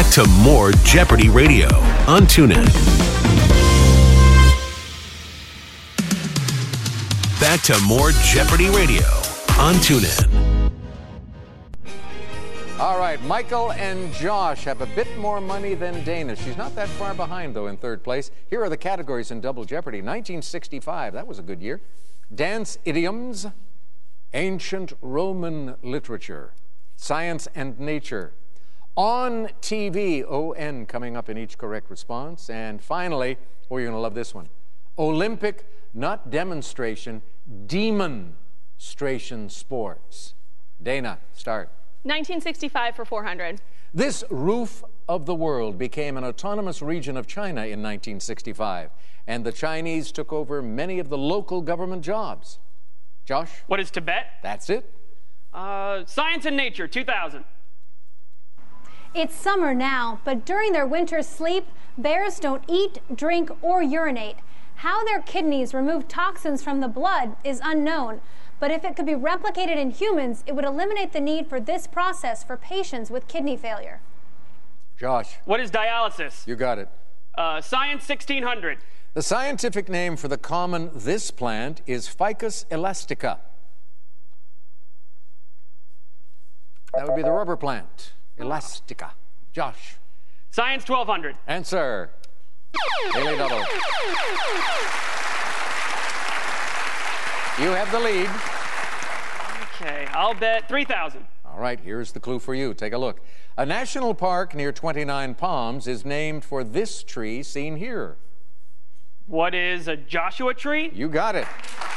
to more Jeopardy Radio on TuneIn. Back to more Jeopardy Radio on TuneIn. All right, Michael and Josh have a bit more money than Dana. She's not that far behind, though, in third place. Here are the categories in Double Jeopardy. 1965, that was a good year. Dance idioms, ancient Roman literature, science and nature, on TV, O-N coming up in each correct response. And finally, oh, you're going to love this one. Olympic, not demonstration, demonstration sports. Dana, start. 1965 for 400. This roof of the world became an autonomous region of China in 1965, and the Chinese took over many of the local government jobs. Josh? What is Tibet? That's it. Science and nature, 2000. It's summer now, but during their winter sleep, bears don't eat, drink, or urinate. How their kidneys remove toxins from the blood is unknown, but if it could be replicated in humans, it would eliminate the need for this process for patients with kidney failure. Josh. What is dialysis? You got it. Science, 1600. The scientific name for the common this plant is Ficus elastica. That would be the rubber plant. Elastica. Josh. Science, 1200. Answer. Daily Double. You have the lead. Okay, I'll bet 3000. All right, here's the clue for you. Take a look. A national park near 29 Palms is named for this tree seen here. What is a Joshua tree? You got it.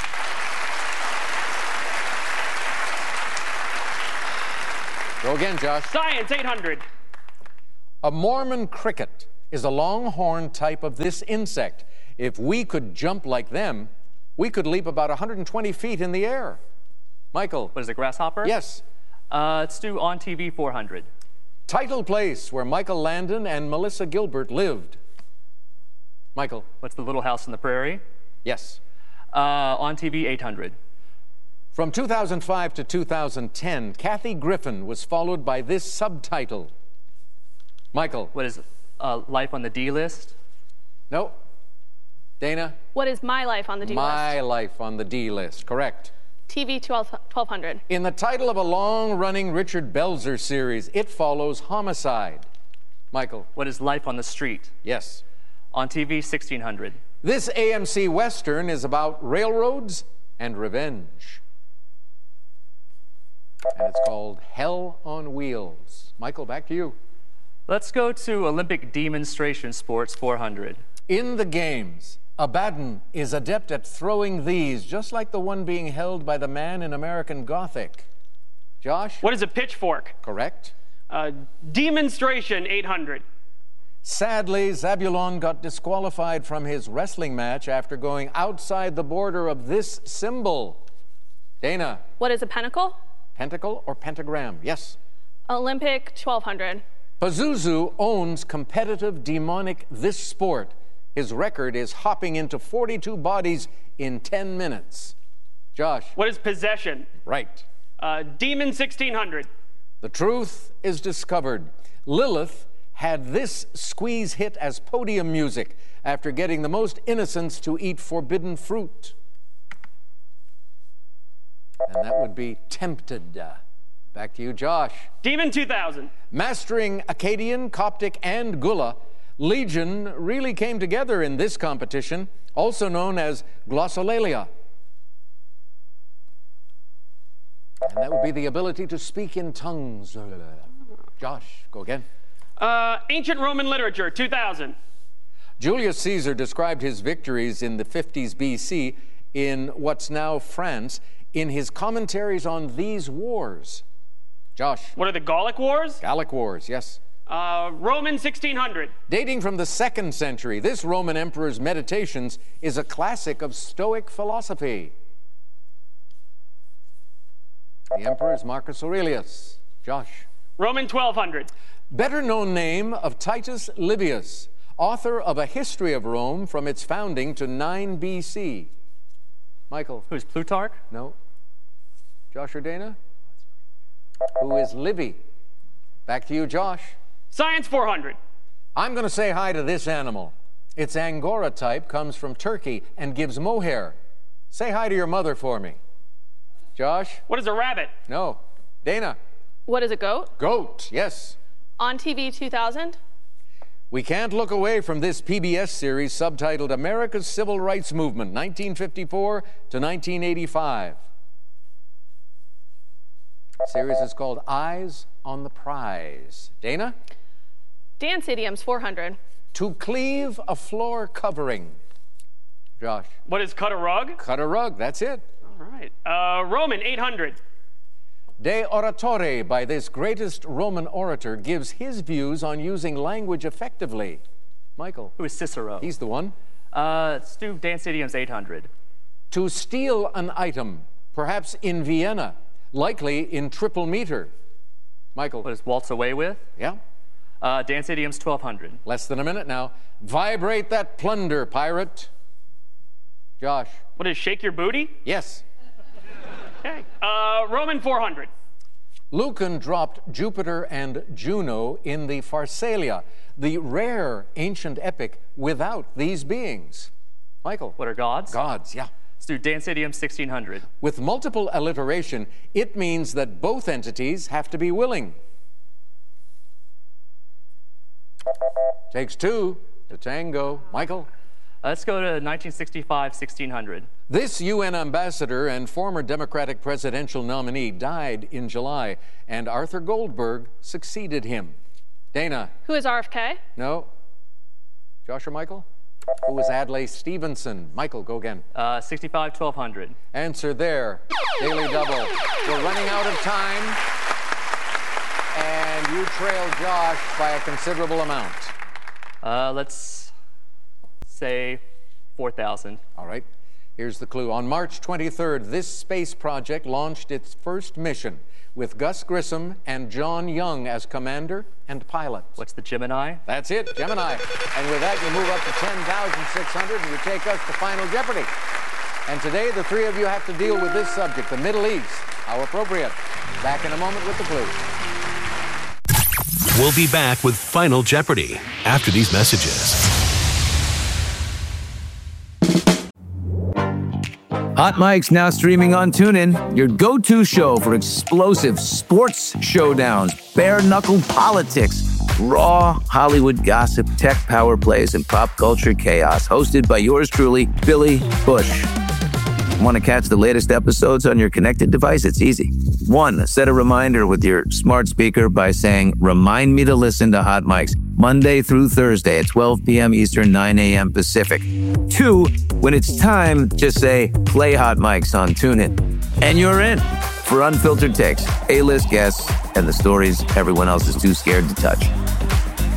Go again, Josh. Science, 800. A Mormon cricket is a longhorn type of this insect. If we could jump like them, we could leap about 120 feet in the air. Michael. What is it, grasshopper? Yes. Let's do On TV 400. Title place where Michael Landon and Melissa Gilbert lived. Michael. What's the Little House on the Prairie? Yes. On TV 800. From 2005 to 2010, Kathy Griffin was followed by this subtitle. Michael. What is Life on the D List? No. Dana. What is My Life on the D List? My Life on the D List. Correct. TV 1200. In the title of a long-running Richard Belzer series, it follows homicide. Michael. What is Life on the Street? Yes. On TV 1600. This AMC Western is about railroads and revenge. And it's called Hell on Wheels. Michael, back to you. Let's go to Olympic demonstration sports 400. In the games, Abaddon is adept at throwing these, just like the one being held by the man in American Gothic. Josh? What is a pitchfork? Correct. Demonstration, 800. Sadly, Zabulon got disqualified from his wrestling match after going outside the border of this symbol. Dana? What is a pentacle? Pentacle or pentagram? Yes. Olympic 1200. Pazuzu owns competitive demonic this sport. His record is hopping into 42 bodies in 10 minutes. Josh. What is possession? Right. Demon 1600. The truth is discovered. Lilith had this squeeze hit as podium music after getting the most innocents to eat forbidden fruit. And that would be Tempted. Back to you, Josh. Demon 2000. Mastering Akkadian, Coptic, and Gula, Legion really came together in this competition, also known as glossolalia. And that would be the ability to speak in tongues. Josh, go again. Ancient Roman literature, 2000. Julius Caesar described his victories in the 50s BC in what's now France in his commentaries on these wars. Josh. What are the Gallic Wars? Gallic Wars, yes. Roman 1600. Dating from the 2nd century, this Roman emperor's Meditations is a classic of Stoic philosophy. The emperor is Marcus Aurelius. Josh. Roman 1200. Better known name of Titus Livius, author of A History of Rome from its founding to 9 BC. Michael. Who's Plutarch? No. Josh or Dana? Who is Livy? Back to you, Josh. Science 400. I'm going to say hi to this animal. Its Angora type comes from Turkey and gives mohair. Say hi to your mother for me. Josh? What is a rabbit? No. Dana? What is a goat? Goat, yes. On TV 2000. We can't look away from this PBS series subtitled America's Civil Rights Movement, 1954 to 1985. The series is called Eyes on the Prize. Dana? Dance idioms 400. To cleave a floor covering. Josh? What is cut a rug? Cut a rug, that's it. All right. Roman 800. De Oratore by this greatest Roman orator gives his views on using language effectively. Michael? Who is Cicero? He's the one. Let's do dance idioms 800. To steal an item, perhaps in Vienna, likely in triple meter. Michael? What is waltz away with? Yeah? Dance idioms 1200. Less than a minute now. Vibrate that plunder, pirate. Josh? What is shake your booty? Yes. Okay. Roman 400. Lucan dropped Jupiter and Juno in the Pharsalia, the rare ancient epic without these beings. Michael? What are gods? Gods, yeah. Let's do dance idioms 1600. With multiple alliteration, it means that both entities have to be willing. Takes two to tango. Michael? Let's go to 1965, 1600. This UN ambassador and former Democratic presidential nominee died in July, and Arthur Goldberg succeeded him. Dana? Who is RFK? No. Josh or Michael? Who was Adlai Stevenson? Michael, go again. 65, 1200. Answer there. Daily double. We're running out of time, and you trail Josh by a considerable amount. Let's say 4,000. All right. Here's the clue. On March 23rd, this space project launched its first mission with Gus Grissom and John Young as commander and pilot. What's the Gemini? That's it, Gemini. And with that, you move up to 10,600 and you take us to Final Jeopardy. And today, the three of you have to deal with this subject, the Middle East. How appropriate. Back in a moment with the clues. We'll be back with Final Jeopardy after these messages. Hot Mike's now streaming on TuneIn, your go-to show for explosive sports showdowns, bare-knuckle politics, raw Hollywood gossip, tech power plays, and pop culture chaos. Hosted by yours truly, Billy Bush. Want to catch the latest episodes on your connected device? It's easy. 1, set a reminder with your smart speaker by saying, "Remind me to listen to Hot Mike's Monday through Thursday at 12 p.m. Eastern, 9 a.m. Pacific." 2, when it's time, just say, "Play Hot Mike's" on TuneIn. And you're in for unfiltered takes, A-list guests, and the stories everyone else is too scared to touch.